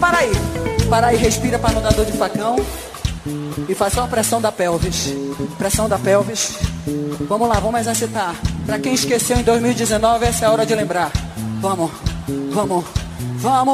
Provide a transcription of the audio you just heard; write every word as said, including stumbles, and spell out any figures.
Para aí, para aí, respira para não dar dor de facão. E faz só a pressão da pelvis. Pressão da pelvis. Vamos lá, vamos exercitar. Pra quem esqueceu em dois mil e dezenove, essa é a hora de lembrar. Vamos, vamos, vamos.